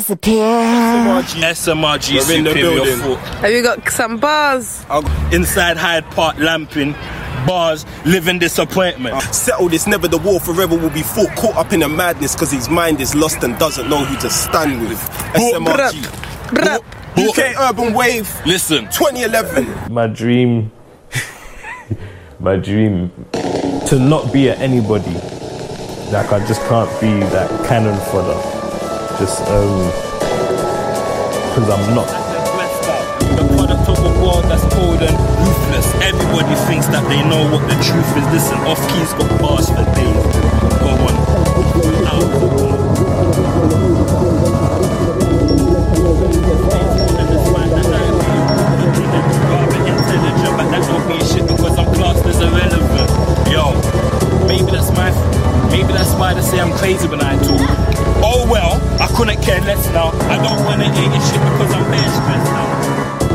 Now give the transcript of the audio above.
disappear. SMRG We're in the Superior building. Foot. Have you got some bars? Inside Hyde Park, lamping, bars, living disappointment. Settled, it's never the war, forever will be fought. Caught up in a madness because his mind is lost and doesn't know who to stand with. SMRG. Bruh. UK Urban Wave. Listen. 2011. My dream to not be at anybody. Like, I just can't be that cannon fodder. Just because I'm not. The product of a world that's cold and ruthless. Everybody thinks that they know what the truth is. Listen, off keys got bars for days. Go on. Intelligent, but that don't mean shit because I'm classed as irrelevant. Yo, maybe that's why they say I'm crazy when I talk. Oh well, I couldn't care less now. I don't wanna